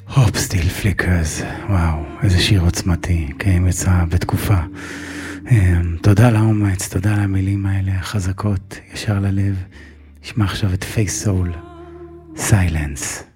הופ סטיל פליקרס, וואו, איזה שיר עוצמתי, כן, יצא בתקופה. תודה על האומץ, תודה על המילים האלה, החזקות, ישר ללב. נשמע עכשיו את פייס סול, סיילנס.